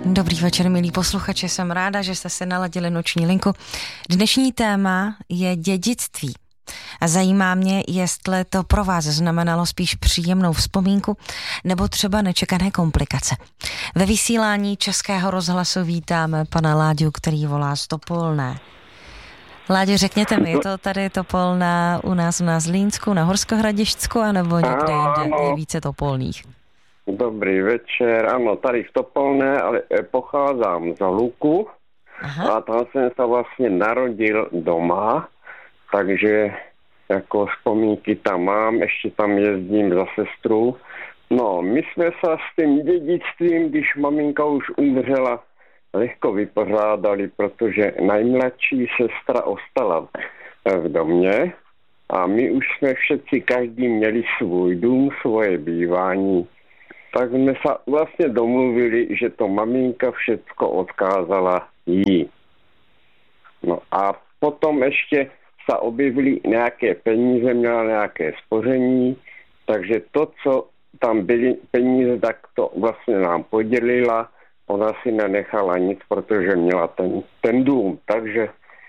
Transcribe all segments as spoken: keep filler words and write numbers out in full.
Dobrý večer, milí posluchači, jsem ráda, že jste si naladili noční linku. Dnešní téma je dědictví. A zajímá mě, jestli to pro vás znamenalo spíš příjemnou vzpomínku nebo třeba nečekané komplikace. Ve vysílání Českého rozhlasu vítáme pana Láďu, který volá z Topolné. Láďo, řekněte mi, je to tady Topolná u nás na Zlínsku, na Horskohradišťsku, anebo někde jinde je více Topolných? Dobrý večer, ano, tady v Topolné, ale pocházím z Luku. Aha. A tam jsem se vlastně narodil doma, takže jako vzpomínky tam mám, ještě tam jezdím za sestru. No, my jsme se s tím dědictvím, když maminka už umřela, lehko vypořádali, protože nejmladší sestra ostala v domě a my už jsme všetci, každý měli svůj dům, svoje bývání. Tak jsme se vlastně domluvili, že to maminka všecko odkázala jí. No a potom ještě se objevily nějaké peníze, měla nějaké spoření, takže to, co tam byly peníze, tak to vlastně nám podělila. Ona si nenechala nic, protože měla ten, ten dům, takže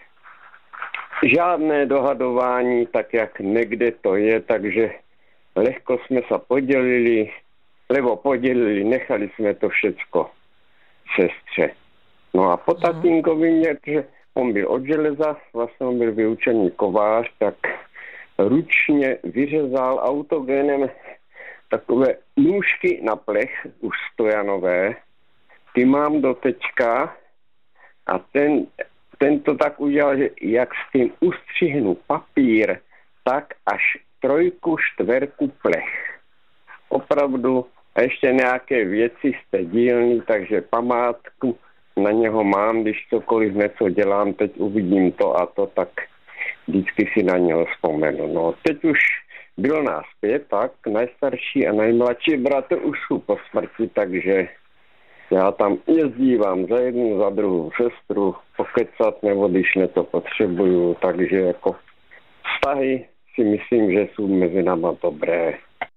žádné dohadování, tak jak někde to je, takže lehko jsme se podělili, nebo podělili, nechali jsme to všecko sestře. No a po tatínkovi mě, že on byl od železa, vlastně on byl vyučený kovář, tak ručně vyřezal autogenem takové nůžky na plech, už stojanové. Ty mám do teďka a ten, ten to tak udělal, že jak s tím ustřihnu papír, tak až trojku, čtverku plech. Opravdu a ještě nějaké věci z té dílny, takže památku na něho mám, když cokoliv něco dělám, teď uvidím to a to, tak vždycky si na něho vzpomenu. No, teď už bylo nás pět, tak nejstarší a nejmladší bratr už jsou po smrti, takže já tam jezdívám za jednu, za druhou sestru, pokecat, nebo když něco potřebuju, takže jako vztahy si myslím, že jsou mezi náma dobré.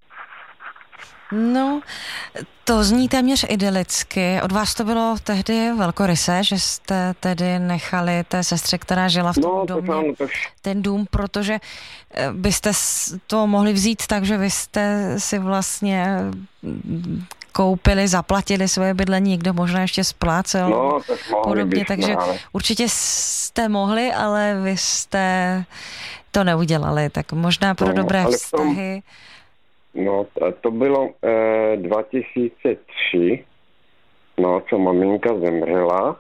No, to zní téměř idylicky. Od vás to bylo tehdy velkorysé, že jste tedy nechali té sestře, která žila v tom no, domě, to to... ten dům, protože byste to mohli vzít tak, že vy jste si vlastně koupili, zaplatili svoje bydlení, někdo možná ještě splácel no, podobně, bychom, takže ale... určitě jste mohli, ale vy jste to neudělali, tak možná pro no, dobré vztahy. No, to bylo eh, dva tisíce tři, no, co maminka zemřela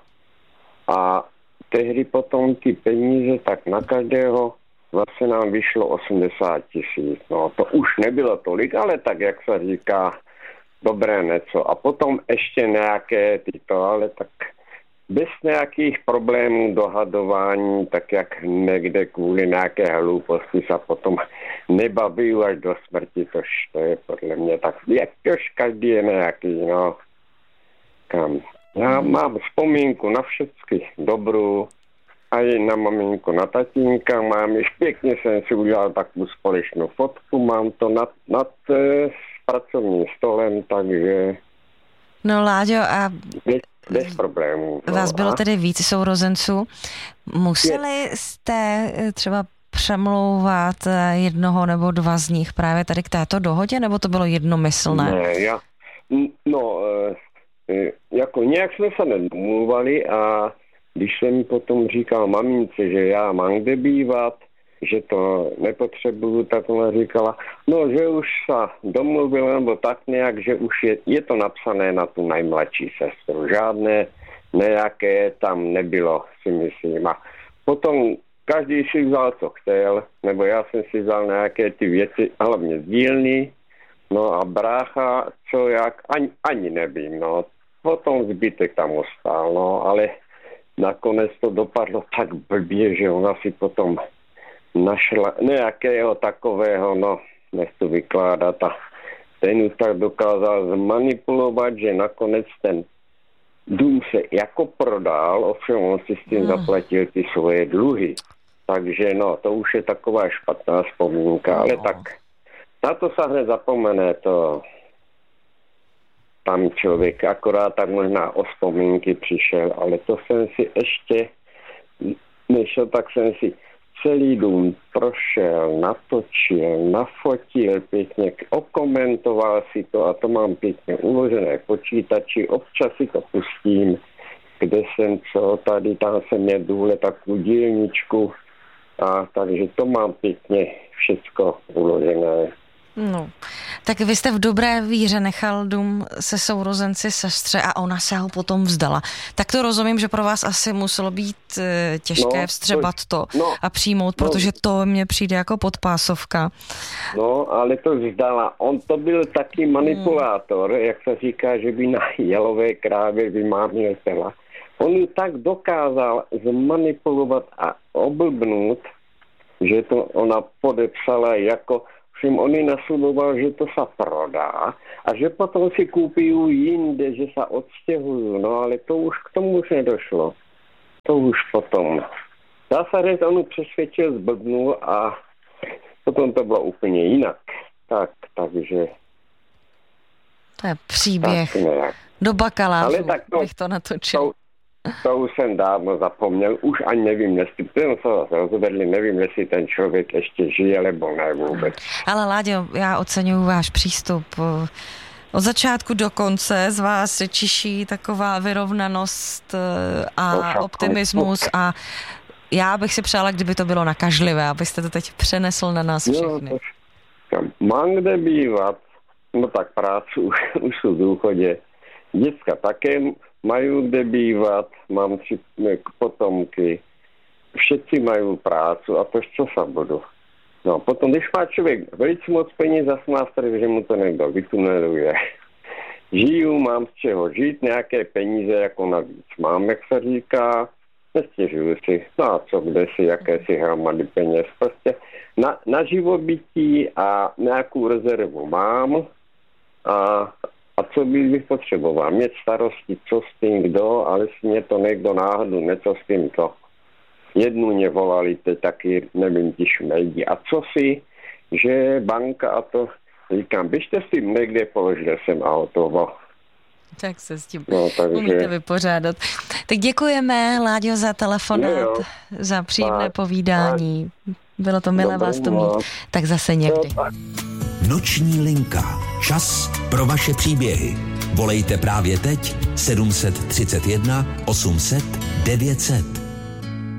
a tehdy potom ty peníze, tak na každého vlastně nám vyšlo osmdesát tisíc. No, to už nebylo tolik, ale tak, jak se říká, dobré něco. A potom ještě nějaké tyto, ale tak bez nějakých problémů dohadování, tak jak někde kvůli nějaké hlouposti se potom nebaví až do smrti, tož to je podle mě tak, jak tož každý je nějaký, no, kam. Já mám vzpomínku na všechny dobrou, a i na maminku, na tatínka, mám již pěkně, jsem si udělal takovou společnou fotku, mám to nad, nad s pracovním stolem, takže... No Láďo, a... Bez, bez problémů. No, vás bylo a? tedy víc sourozenců. Museli jste třeba přemlouvat jednoho nebo dva z nich právě tady k této dohodě, nebo to bylo jednomyslné? Ne, já... No, jako nějak jsme se nedomluvali a když jsem potom říkal mamince, že já mám kde bývat, že to nepotřebuju, tak ona říkala, no, že už se domluvil, nebo tak nějak, že už je, je to napsané na tu nejmladší sestru. Žádné nějaké tam nebylo, si myslím. A potom každý si vzal, co chtěl, nebo já jsem si vzal nějaké ty věci, hlavně z dílny, no a brácha, co jak, ani, ani nevím, no. Potom zbytek tam ostal, no, ale nakonec to dopadlo tak blbě, že ona si potom našla nějakého takového, no, nechci vykládat a ten už tak dokázal zmanipulovat, že nakonec ten dům se jako prodal, ovšem on si s tím mm. zaplatil ty svoje dluhy. Takže no, to už je taková špatná vzpomínka, no. Ale tak na to se hned zapomene to. tam člověk akorát tak možná o vzpomínky přišel, ale to jsem si ještě nešel, tak jsem si celý dům prošel, natočil, nafotil pěkně, okomentoval si to a to mám pěkně uložené v počítači, občas si to pustím, kde jsem co, tady tam jsem měl důle takovou dílničku, a takže to mám pěkně všecko uložené. No, tak vy jste v dobré víře nechal dům se sourozenci sestře a ona se ho potom vzdala. Tak to rozumím, že pro vás asi muselo být e, těžké no, vstřebat to, to no, a přijmout, protože no, to mně přijde jako podpásovka. No, ale to vzdala. On to byl taky manipulátor, hmm. jak se říká, že by na jalové krávě vymáměl tela. On ji tak dokázal zmanipulovat a oblbnout, že to ona podepsala jako všem oni nasluboval, že to se prodá a že potom si koupí jinde, že se odstěhují. No ale to už k tomu už nedošlo. To už potom. Dá se říct, on přesvědčil, zblbnul a potom to bylo úplně jinak. Tak, takže... To je příběh. Do bakalářů bych to natočil. To, to už jsem dávno zapomněl, už ani nevím, jestli ten se rozvedli, nevím, jestli ten člověk ještě žije, nebo ne vůbec. Ale Láďo, já oceňuji váš přístup. Od začátku do konce z vás čiší taková vyrovnanost a optimismus a já bych si přála, kdyby to bylo nakažlivé, abyste to teď přenesl na nás všechny. No, to, mám kde bývat, no tak práci už, už jsou v důchodě. Děcka také mají kde bývat, mám tři potomky, všetci mají prácu a to co sa budu. No potom, když má člověk velice moc peněz za smástr, že mu to někdo vytuneluje. Žiju, mám z čeho žít, nějaké peníze jako navíc mám, jak se říká, nestěžuju si, no a co, kde si, jaké si hromady peněz. Prostě na, na živobytí a nějakou rezervu mám a A co bych potřeboval? Mít starosti, co s tím kdo, ale si mě to někdo náhodou, něco s tím to. Jednu mě volali, teď taky, nevím, ti šmejdí. A co si, že banka a to, říkám, běžte s tím někde, položil jsem a hotovo. Tak se s tím no, takže... umíte vypořádat. Tak děkujeme, Láďo, za telefonát, jo, jo. za příjemné tak, povídání. Tak. Bylo to milé vás to mít. Tak zase někdy. Jo, tak. Noční linka. Čas pro vaše příběhy. Volejte právě teď sedm set třicet jedna osm set devět set.